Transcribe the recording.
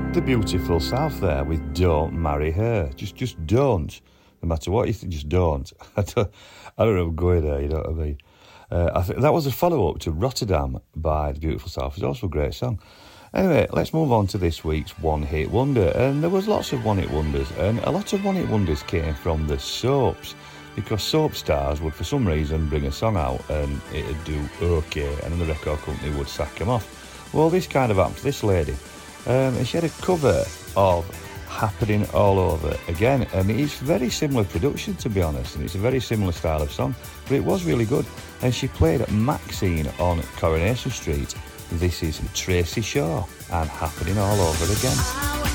The Beautiful South there with Don't Marry Her. Just don't. No matter what you think, just don't. I don't know, I'm going there, you know what I mean? I think that was a follow-up to Rotterdam by The Beautiful South. It's also a great song. Anyway, let's move on to this week's One Hit Wonder. And there was lots of One Hit Wonders, and a lot of One Hit Wonders came from the soaps, because soap stars would, for some reason, bring a song out and it'd do okay, and then the record company would sack them off. Well, this kind of happened to this lady. And she had a cover of Happening All Over Again, and it's very similar production, to be honest, and it's a very similar style of song, but it was really good. And she played at Maxine on Coronation Street. This is Tracy Shaw and Happening All Over Again.